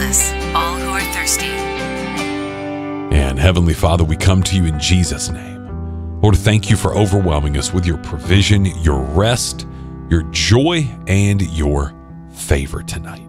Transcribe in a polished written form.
us, all who are thirsty. And Heavenly Father, we come to you in Jesus' name. Lord, thank you for overwhelming us with your provision, your rest, your joy, and your favor tonight.